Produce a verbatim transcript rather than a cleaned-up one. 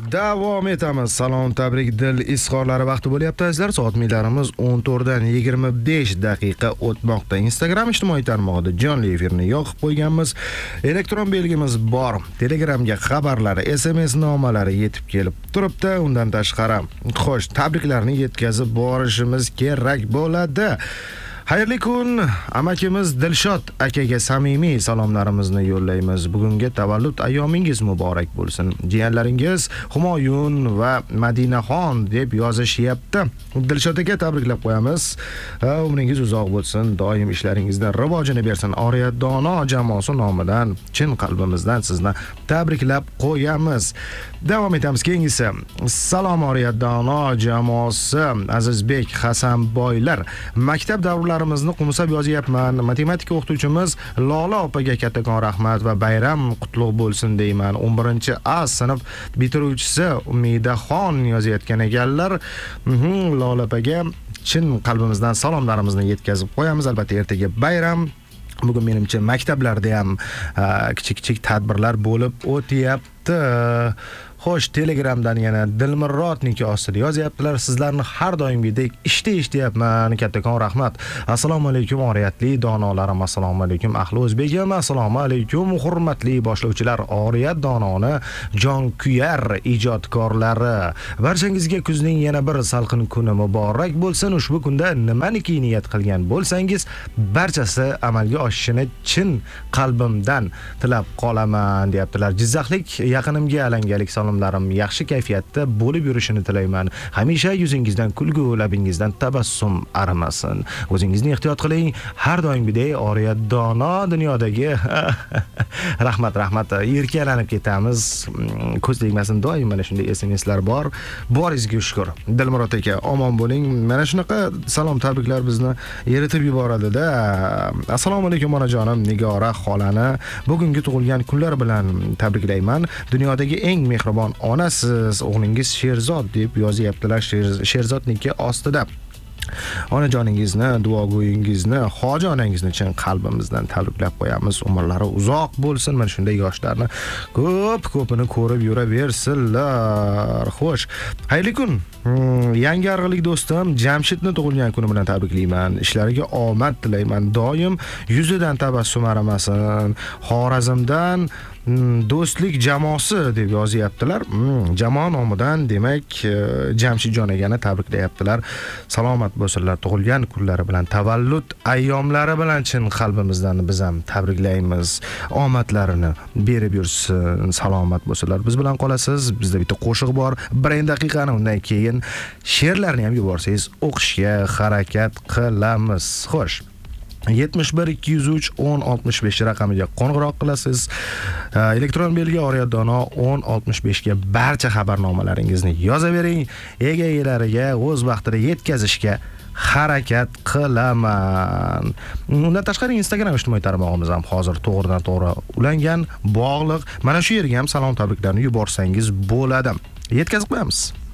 Davom etamiz. Salom, tabrik, dil izhorlari vaqti bo'lyapti azizlar. Soat millarimiz o'n to'rt dan yigirma besh daqiqa o'tmoqda. Instagram ijtimoiy tarmog'ida jonli efirni yoqib qo'yganmiz. Elektron belgimiz bor. Telegramga xabarlari, S M S nomalari yetib kelib turibdi. Undan tashqari, xo'sh, tabriklarni yetkazib borishimiz kerak bo'ladi. Xayrli kun, amakimiz Dilshod akaga samimiy salomlarimizni yo'llaymiz. Bugungi tavallud ayyomingiz muborak bo'lsin. Jiyanlaringiz Humoyun va Madinaxon deb yozishyapti. Dilshod aka tabriklab qo'yamiz. Umringiz uzoq bo'lsin, doim ishlaringizda rivojini bersin. Oriyat Dono jamoasi nomidan chin qalbimizdan sizni tabriklab qo'yamiz. Davom etamiz. Keyingisi. Salom Oriyat Dono jamoasi, Azizbek Hasanboylar. Maktab davrlarida Larimizni qumsab yozyapman. Matematika o'qituvchimiz Lola opaga kattakon rahmat va bayram qutlug' bo'lsin deyman. o'n birinchi A sinf bitiruvchisi Umidaxon yozayotgan ekanlar. Lola opaga chin qalbimizdan salomlarimizni yetkazib qo'yamiz. Albatta ertaga bayram. Bugun menimcha maktablarda ham kichik-kichik tadbirlar bo'lib o'tyapti. Xo'sh, Telegramdan yana Dilmurrodniki ostida yozyaptilar. Sizlarni har doimgidek ishda eshityapman. Kattakon rahmat. Assalomu alaykum oriyatli donolarim. Assalomu alaykum ahli o'zbegim. Assalomu alaykum hurmatli boshlovchilar. Oriyat dononi jon kuyar ijodkorlari. Barchangizga kuzning yana bir salqin kuni muborak bo'lsin. Ushbu kunda nimaniki niyat qilgan bo'lsangiz, barchasi amalga oshishini chin qalbimdan tilab qolaman, deyaptilar. Jizzaxlik yaqinimga alangalik salomlarim yaxshi kayfiyatda bo'lib yurishini tilayman. Hamisha yuzingizdan kulgu, labingizdan tabassum arimasin. O'zingizni ehtiyot qiling. Har doimgidek Oriyat Dono dunyodagi rahmat rahmat erkalanib ketamiz. Ko'z tegmasin, doim mana shunday S M Slar bor. Boringizga shukr. Dilmurod aka, omon bo'ling. Mana shunaqa salom tabriklar bizni eritib yuboradi-da. Assalomu alaykum onajonim Nigora xolani bugungi tug'ilgan kunlar bilan tabriklayman. Dunyodagi eng mehribon onasiz, o'g'lingiz Sherzod deb yozyaptilar. Sherzodniki ostida. Onajoningizni, duogo'yingizni, hoji onangizni chin qalbimizdan tabriklab qo'yamiz. Umrlari uzoq bo'lsin. Mana shunday yoshlarni ko'p ko'pini ko'rib yuraversinlar. Xo'sh, xayrli kun. Yangi arg'alik do'stim Jamshidni tug'ilgan kuni bilan tabriklayman. Ishlariga omad tilayman. Doim yuzidan tabassum arimasin. Xorazmdan do'stlik jamoasi deb yozyaptilar. Jamoa nomidan demak Jamshidjon agani tabriklayaptilar. Salomat bo'lsinlar, tug'ilgan kunlari bilan, tavallud ayyomlari bilan chin qalbimizdan biz ham tabriklaymiz. Omadlarini berib yursin, salomat bo'lsinlar. Biz bilan qolasiz. Bizda bitta qo'shiq bor. bir daqiqani undan keyin she'rlarni ham yuborsangiz o'qishga harakat qilamiz. Xo'sh. yetmish bir ikki yuz uch o'n oltmish besh raqamiga qo'ng'iroq qilasiz. Elektron belgi Oriyat Dono o'n oltmish besh ga barcha xabarnomalaringizni yozavering. Ega-egalariga o'z vaqtida yetkazishga harakat qilaman. Undan tashqari Instagram ijtimoiy tarmog'imiz ham hozir to'g'ridan to'g'ri ulangan, bog'liq. Mana shu yerga ham salom tabriklarni yuborsangiz bo'ladi. Yetkazib qo'yamiz.